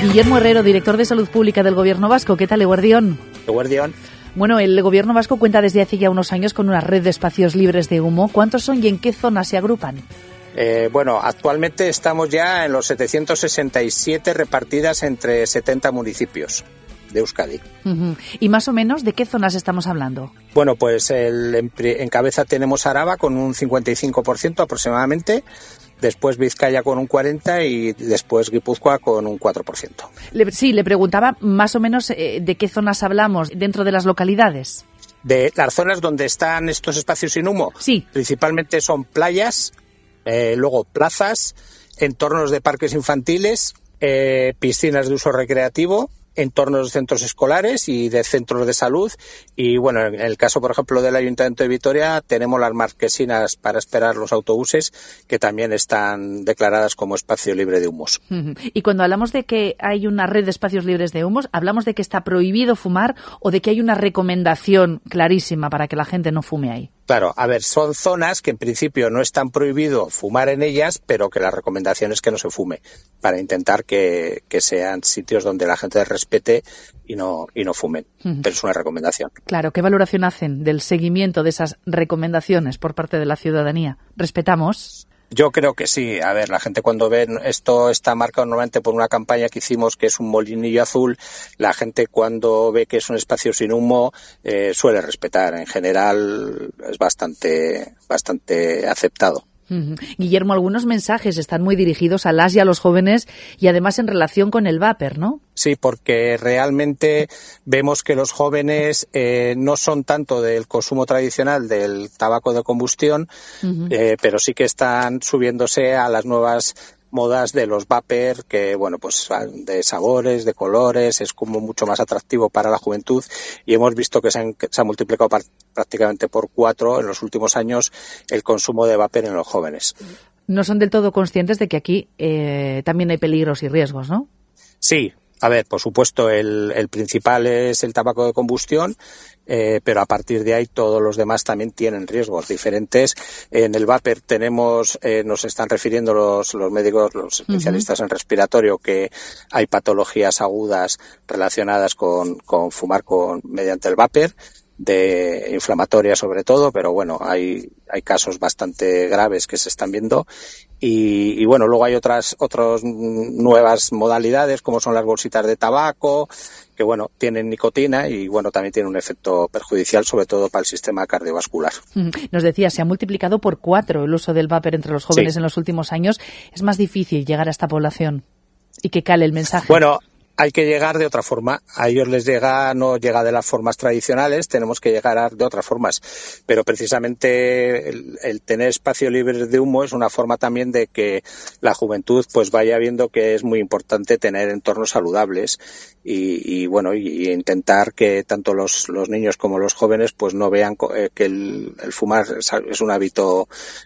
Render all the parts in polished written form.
Guillermo Herrero, director de Salud Pública del Gobierno vasco. ¿Qué tal, eguerdión? Eguerdión. Bueno, el Gobierno vasco cuenta desde hace ya unos años con una red de espacios libres de humo. ¿Cuántos son y en qué zonas se agrupan? Actualmente estamos ya en los 767 repartidas entre 70 municipios de Euskadi. Uh-huh. ¿Y más o menos de qué zonas estamos hablando? Bueno, pues en cabeza tenemos Araba con un 55% aproximadamente, después Vizcaya con un 40% y después Guipúzcoa con un 4%. Le preguntaba más o menos de qué zonas hablamos dentro de las localidades. De las zonas donde están estos espacios sin humo, sí. Principalmente son playas, luego plazas, entornos de parques infantiles, piscinas de uso recreativo, entornos de centros escolares y de centros de salud. Y bueno, en el caso, por ejemplo, del Ayuntamiento de Vitoria, tenemos las marquesinas para esperar los autobuses, que también están declaradas como espacio libre de humos. Uh-huh. Y cuando hablamos de que hay una red de espacios libres de humos, ¿hablamos de que está prohibido fumar o de que hay una recomendación clarísima para que la gente no fume ahí? Claro, a ver, son zonas que en principio no están prohibido fumar en ellas, pero que la recomendación es que no se fume, para intentar que sean sitios donde la gente respete y no fumen. Uh-huh. Pero es una recomendación. Claro, ¿qué valoración hacen del seguimiento de esas recomendaciones por parte de la ciudadanía? ¿Respetamos? Yo creo que sí. A ver, la gente cuando ve esto está marcado normalmente por una campaña que hicimos que es un molinillo azul. La gente cuando ve que es un espacio sin humo suele respetar. En general es bastante aceptado. Uh-huh. Guillermo, algunos mensajes están muy dirigidos a las y a los jóvenes y además en relación con el vapor, ¿no? Sí, porque realmente vemos que los jóvenes no son tanto del consumo tradicional del tabaco de combustión, uh-huh. Pero sí que están subiéndose a las nuevas modas de los vapor, que bueno, pues de sabores, de colores, es como mucho más atractivo para la juventud y hemos visto que se ha multiplicado prácticamente por 4 en los últimos años el consumo de vapor en los jóvenes. No son del todo conscientes de que aquí también hay peligros y riesgos, ¿no? Sí. A ver, por supuesto, el principal es el tabaco de combustión, pero a partir de ahí todos los demás también tienen riesgos diferentes. En el vapor tenemos, nos están refiriendo los médicos, los especialistas uh-huh. en respiratorio, que hay patologías agudas relacionadas con fumar mediante el vapor, de inflamatoria sobre todo, pero bueno, hay casos bastante graves que se están viendo y bueno, luego hay otras nuevas modalidades como son las bolsitas de tabaco, que bueno, tienen nicotina y bueno, también tienen un efecto perjudicial sobre todo para el sistema cardiovascular. Nos decía, se ha multiplicado por 4 el uso del vapor entre los jóvenes en los últimos años. Es más difícil llegar a esta población y que cale el mensaje. Bueno, hay que llegar de otra forma. A ellos no llega de las formas tradicionales, tenemos que llegar de otras formas. Pero precisamente el tener espacio libre de humo es una forma también de que la juventud pues vaya viendo que es muy importante tener entornos saludables y intentar que tanto los niños como los jóvenes pues no vean que el fumar es un hábito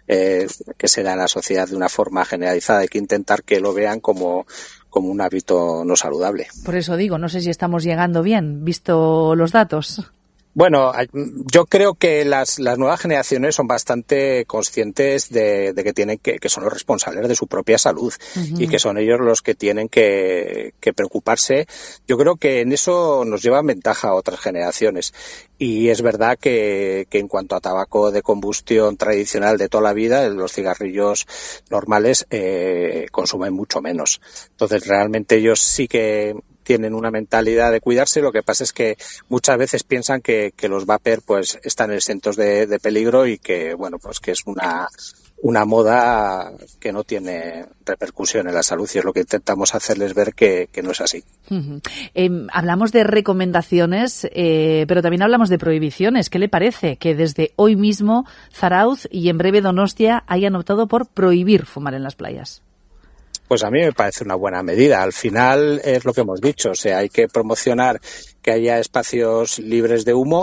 que se da en la sociedad de una forma generalizada. Hay que intentar que lo vean como un hábito no saludable. Por eso digo, no sé si estamos llegando bien, visto los datos. Bueno, yo creo que las nuevas generaciones son bastante conscientes de que tienen que son los responsables de su propia salud uh-huh. y que son ellos los que tienen que preocuparse. Yo creo que en eso nos llevan ventaja a otras generaciones. Y es verdad que en cuanto a tabaco de combustión tradicional de toda la vida, los cigarrillos normales consumen mucho menos. Entonces, realmente ellos sí que tienen una mentalidad de cuidarse. Lo que pasa es que muchas veces piensan que los vapor pues están exentos de peligro y que bueno, pues que es una moda que no tiene repercusión en la salud y es lo que intentamos hacerles ver que no es así. Uh-huh. Hablamos de recomendaciones, pero también hablamos de prohibiciones. ¿Qué le parece que desde hoy mismo Zarautz y en breve Donostia hayan optado por prohibir fumar en las playas? Pues a mí me parece una buena medida. Al final es lo que hemos dicho, o sea, hay que promocionar que haya espacios libres de humo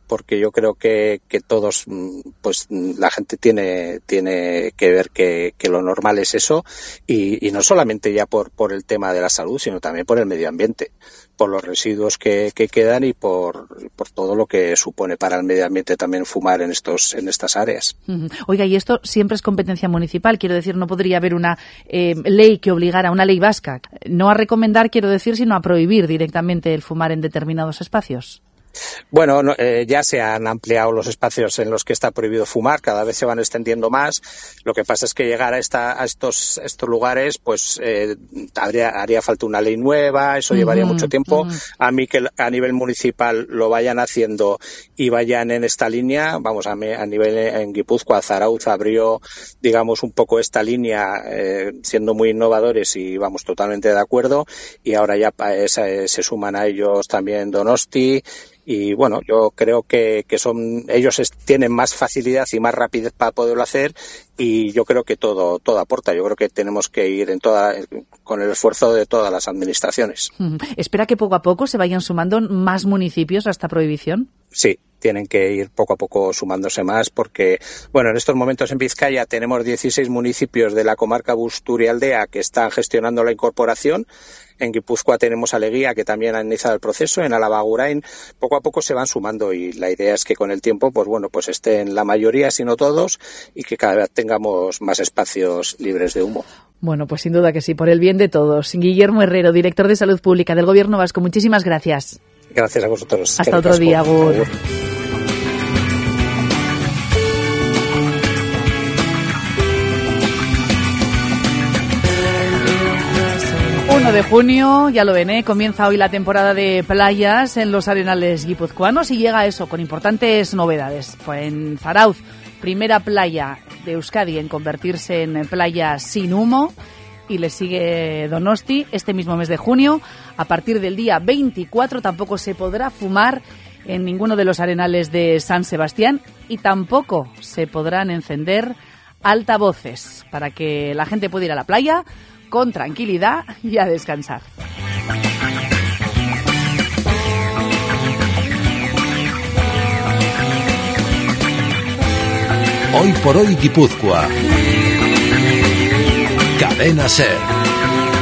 porque yo creo que todos, pues la gente tiene que ver que lo normal es eso, y no solamente ya por el tema de la salud, sino también por el medio ambiente, por los residuos que quedan y por todo lo que supone para el medio ambiente también fumar en estas áreas. Oiga, y esto siempre es competencia municipal, quiero decir, no podría haber una ley que obligara, una ley vasca, no a recomendar, quiero decir, sino a prohibir directamente el fumar en determinados espacios. Bueno, ya se han ampliado los espacios en los que está prohibido fumar, cada vez se van extendiendo más. Lo que pasa es que llegar a estos lugares, pues haría falta una ley nueva, eso llevaría mucho tiempo. A mí que a nivel municipal lo vayan haciendo y vayan en esta línea, vamos, a nivel en Guipúzcoa, Zarautz abrió, digamos, un poco esta línea, siendo muy innovadores y vamos totalmente de acuerdo, y ahora ya se suman a ellos también Donosti. Y bueno, yo creo que ellos tienen más facilidad y más rapidez para poderlo hacer, y yo creo que todo aporta. Yo creo que tenemos que ir con el esfuerzo de todas las administraciones. ¿Espera que poco a poco se vayan sumando más municipios a esta prohibición? Sí, tienen que ir poco a poco sumándose más, porque, bueno, en estos momentos en Vizcaya tenemos 16 municipios de la comarca Busturialdea que están gestionando la incorporación. En Guipúzcoa tenemos a Leguía, que también ha iniciado el proceso. En Álava, Agurain, poco a poco se van sumando, y la idea es que con el tiempo, pues bueno, pues estén la mayoría, si no todos, y que cada vez tengamos más espacios libres de humo. Bueno, pues sin duda que sí, por el bien de todos. Guillermo Herrero, director de Salud Pública del Gobierno Vasco, muchísimas gracias. Gracias a vosotros. Hasta otro día, Agur. 1 de junio, ya lo ven, comienza hoy la temporada de playas en los arenales guipuzcoanos, y llega eso con importantes novedades. Pues en Zarautz, primera playa de Euskadi en convertirse en playa sin humo, y le sigue Donosti este mismo mes de junio. A partir del día 24 tampoco se podrá fumar en ninguno de los arenales de San Sebastián, y tampoco se podrán encender altavoces, para que la gente pueda ir a la playa con tranquilidad y a descansar. Hoy por hoy Guipúzcoa. Cadena SER.